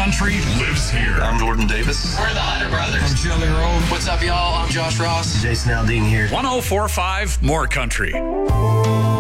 country lives here. I'm Jordan Davis. We're the Hunter Brothers. I'm Jelly Roll. What's up, y'all? I'm Josh Ross. Jason Aldean here. 104.5 More Country.